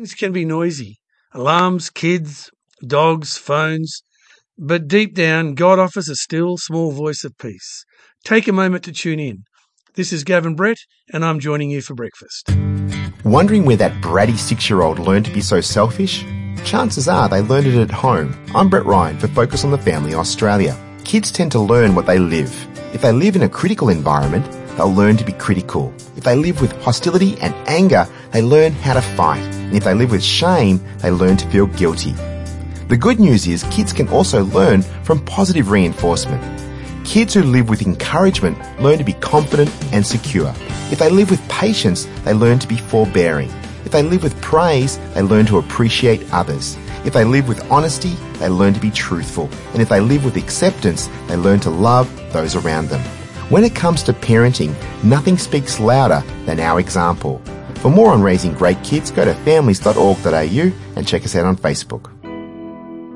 Things can be noisy. Alarms, kids, dogs, phones. But deep down, God offers a still, small voice of peace. Take a moment to tune in. This is Gavin Brett, and I'm joining you for breakfast. Wondering where that bratty 6-year-old learned to be so selfish? Chances are they learned it at home. I'm Brett Ryan for Focus on the Family Australia. Kids tend to learn what they live. If they live in a critical environment, they'll learn to be critical. If they live with hostility and anger, they learn how to fight. And if they live with shame, they learn to feel guilty. The good news is kids can also learn from positive reinforcement. Kids who live with encouragement learn to be confident and secure. If they live with patience, they learn to be forbearing. If they live with praise, they learn to appreciate others. If they live with honesty, they learn to be truthful. And if they live with acceptance, they learn to love those around them. When it comes to parenting, nothing speaks louder than our example. For more on raising great kids, go to families.org.au and check us out on Facebook.